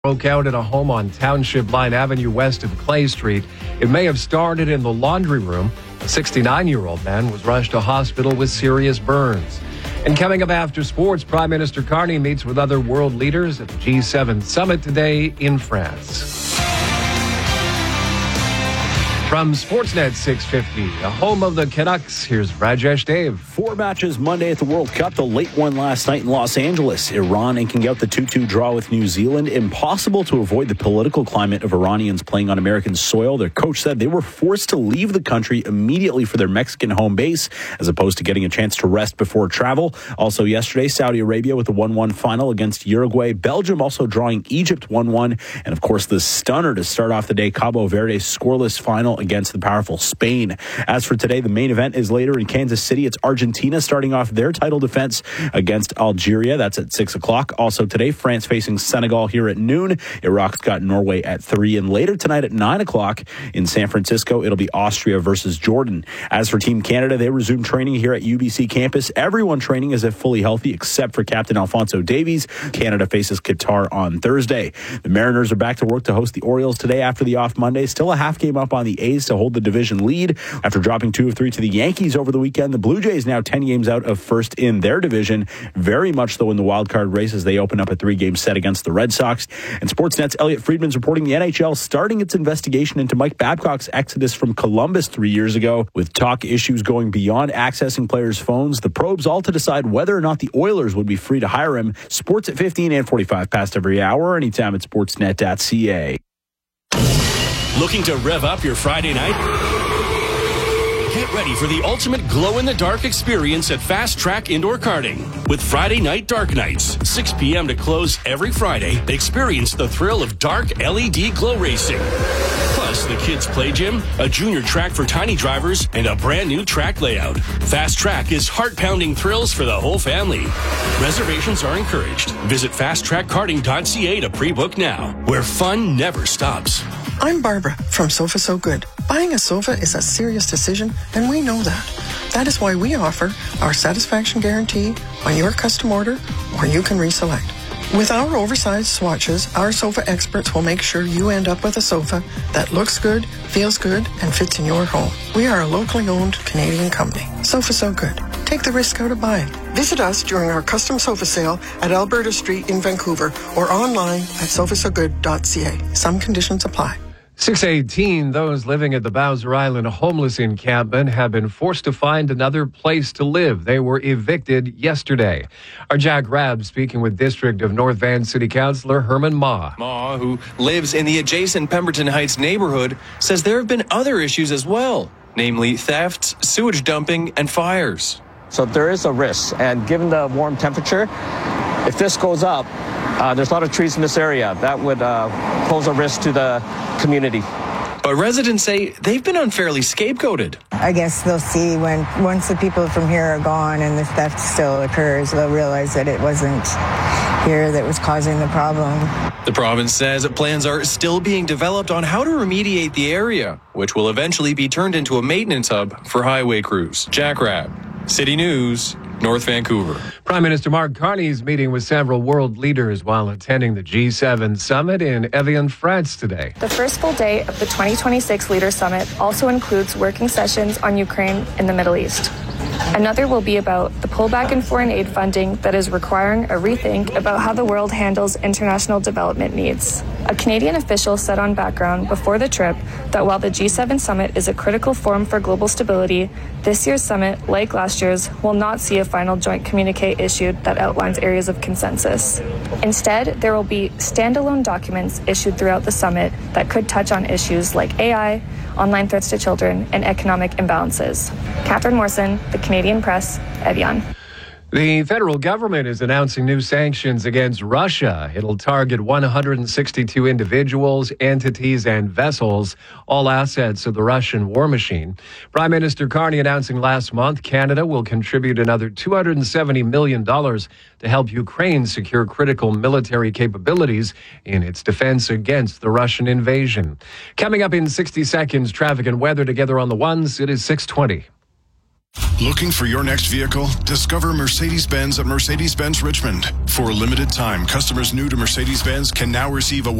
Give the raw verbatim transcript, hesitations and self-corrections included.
broke out at a home on Township Line Avenue west of Clay Street. It may have started in the laundry room. A sixty-nine-year-old man was rushed to hospital with serious burns. And coming up after sports, Prime Minister Carney meets with other world leaders at the G seven summit today in France. From Sportsnet six fifty, a home of the Canucks, here's Rajesh Dave. Four matches Monday at the World Cup. The late one last night in Los Angeles. Iran inking out the two two draw with New Zealand. Impossible to avoid the political climate of Iranians playing on American soil. Their coach said they were forced to leave the country immediately for their Mexican home base, as opposed to getting a chance to rest before travel. Also yesterday, Saudi Arabia with a one one final against Uruguay. Belgium also drawing Egypt one one. And of course, the stunner to start off the day, Cabo Verde's scoreless final against the powerful Spain. As for today, the main event is later in Kansas City. It's Argentina starting off their title defense against Algeria. That's at six o'clock. Also today, France facing Senegal here at noon. Iraq's got Norway at three. And later tonight at nine o'clock in San Francisco, it'll be Austria versus Jordan. As for Team Canada, they resume training here at U B C campus. Everyone training is fully healthy except for Captain Alphonso Davies. Canada faces Qatar on Thursday. The Mariners are back to work to host the Orioles today after the off Monday. Still a half game up on the A's to hold the division lead after dropping two of three to the Yankees over the weekend. The Blue Jays now ten games out of first in their division, very much though in the wild card race as they open up a three-game set against the Red Sox. And Sportsnet's Elliot Friedman's reporting the N H L starting its investigation into Mike Babcock's exodus from Columbus three years ago, with talk issues going beyond accessing players' phones. The probes all to decide whether or not the Oilers would be free to hire him. Sports at fifteen and forty-five past every hour, anytime at sportsnet dot c a. Looking to rev up your Friday night? Get ready for the ultimate glow-in-the-dark experience at Fast Track Indoor Karting. With Friday Night Dark Nights, six p.m. to close every Friday, experience the thrill of dark L E D glow racing. Plus, the kids' play gym, a junior track for tiny drivers, and a brand new track layout. Fast Track is heart-pounding thrills for the whole family. Reservations are encouraged. Visit fast track karting dot c a to pre-book now, where fun never stops. I'm Barbara from Sofa So Good. Buying a sofa is a serious decision, and we know that. That is why we offer our satisfaction guarantee on your custom order, or you can reselect. With our oversized swatches, our sofa experts will make sure you end up with a sofa that looks good, feels good, and fits in your home. We are a locally owned Canadian company. Sofa So Good. Take the risk out of buying. Visit us during our custom sofa sale at Alberta Street in Vancouver or online at sofa so good dot c a. Some conditions apply. six eighteen, those living at the Bowser Island homeless encampment have been forced to find another place to live. They were evicted yesterday. Our Jack Rabb speaking with District of North Van City Councillor Herman Ma. Ma, who lives in the adjacent Pemberton Heights neighborhood, says there have been other issues as well, namely thefts, sewage dumping, and fires. So there is a risk, and given the warm temperature, if this goes up, uh, there's a lot of trees in this area. That would uh, pose a risk to the community. But residents say they've been unfairly scapegoated. I guess they'll see when, once the people from here are gone and the theft still occurs, they'll realize that it wasn't here that was causing the problem. The province says plans are still being developed on how to remediate the area, which will eventually be turned into a maintenance hub for highway crews. Jack Rabb, City News, North Vancouver. Prime Minister Mark Carney is meeting with several world leaders while attending the G seven summit in Evian, France today. The first full day of the twenty twenty-six Leader Summit also includes working sessions on Ukraine and the Middle East. Another will be about the pullback in foreign aid funding that is requiring a rethink about how the world handles international development needs. A Canadian official said on Background before the trip that while the G seven summit is a critical forum for global stability, this year's summit, like last year's, will not see a final joint communique issued that outlines areas of consensus. Instead, there will be standalone documents issued throughout the summit that could touch on issues like A I, online threats to children, and economic imbalances. Catherine Morrison, The Canadian Press, Evian. The federal government is announcing new sanctions against Russia. It'll target one hundred sixty-two individuals, entities, and vessels, all assets of the Russian war machine. Prime Minister Carney announcing last month Canada will contribute another two hundred seventy million dollars to help Ukraine secure critical military capabilities in its defense against the Russian invasion. Coming up in sixty seconds, traffic and weather together on the ones. It is six twenty. Looking for your next vehicle? Discover Mercedes-Benz at Mercedes-Benz Richmond. For a limited time, customers new to Mercedes-Benz can now receive a